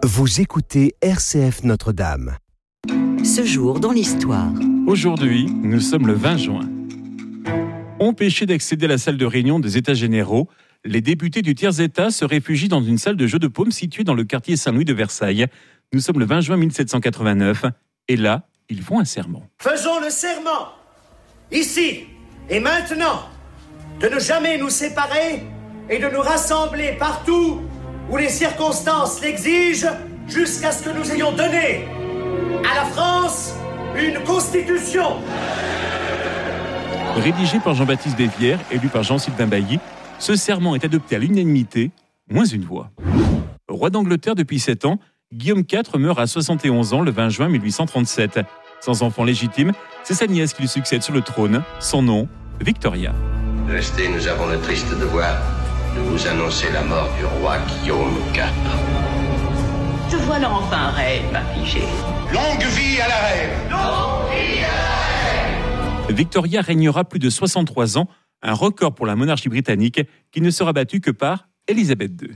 Vous écoutez RCF Notre-Dame. Ce jour dans l'histoire. Aujourd'hui, nous sommes le 20 juin. Empêchés d'accéder à la salle de réunion des États généraux, les députés du tiers-État se réfugient dans une salle de jeux de paume située dans le quartier Saint-Louis de Versailles. Nous sommes le 20 juin 1789 et là, ils font un serment. Faisons le serment, ici et maintenant, de ne jamais nous séparer et de nous rassembler partout où les circonstances l'exigent jusqu'à ce que nous ayons donné à la France une constitution. Rédigé par Jean-Baptiste Bévière, élu par Jean-Sylvain Bailly, ce serment est adopté à l'unanimité, moins une voix. Roi d'Angleterre depuis 7 ans, Guillaume IV meurt à 71 ans le 20 juin 1837. Sans enfant légitime, c'est sa nièce qui lui succède sur le trône, son nom, Victoria. Restez, nous avons le triste devoir de vous annoncer la mort du roi Guillaume IV. Te voilà enfin reine, ma figée. Longue vie à la reine! Victoria régnera plus de 63 ans, un record pour la monarchie britannique qui ne sera battue que par Élisabeth II.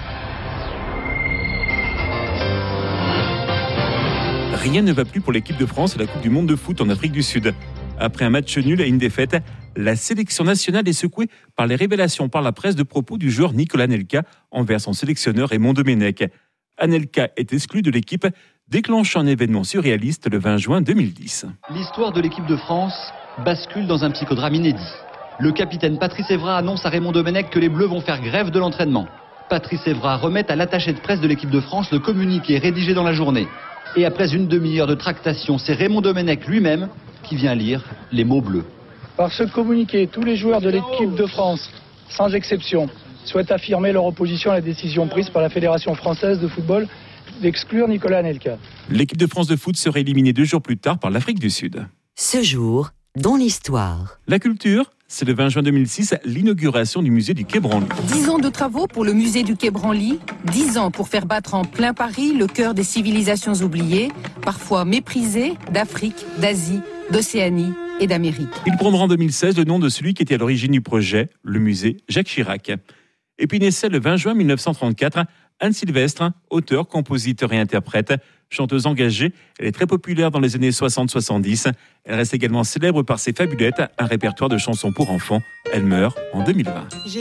Rien ne va plus pour l'équipe de France à la Coupe du Monde de foot en Afrique du Sud. Après un match nul et une défaite, la sélection nationale est secouée par les révélations par la presse de propos du joueur Nicolas Anelka envers son sélectionneur Raymond Domenech. Anelka est exclu de l'équipe, déclenchant un événement surréaliste le 20 juin 2010. L'histoire de l'équipe de France bascule dans un psychodrame inédit. Le capitaine Patrice Evra annonce à Raymond Domenech que les Bleus vont faire grève de l'entraînement. Patrice Evra remet à l'attaché de presse de l'équipe de France le communiqué rédigé dans la journée. Et après une demi-heure de tractation, c'est Raymond Domenech lui-même qui vient lire les mots bleus. Par ce communiqué, tous les joueurs de l'équipe de France, sans exception, souhaitent affirmer leur opposition à la décision prise par la Fédération française de football d'exclure Nicolas Anelka. L'équipe de France de foot serait éliminée 2 jours plus tard par l'Afrique du Sud. Ce jour dans l'histoire. La culture, c'est le 20 juin 2006, l'inauguration du musée du Quai Branly. 10 ans de travaux pour le musée du Quai Branly, 10 ans pour faire battre en plein Paris le cœur des civilisations oubliées, parfois méprisées, d'Afrique, d'Asie, d'Océanie et d'Amérique. Il prendra en 2016 le nom de celui qui était à l'origine du projet, le musée Jacques Chirac. Et puis naissait le 20 juin 1934, Anne Sylvestre, auteure, compositeur et interprète, chanteuse engagée. Elle est très populaire dans les années 60-70. Elle reste également célèbre par ses fabulettes, un répertoire de chansons pour enfants. Elle meurt en 2020.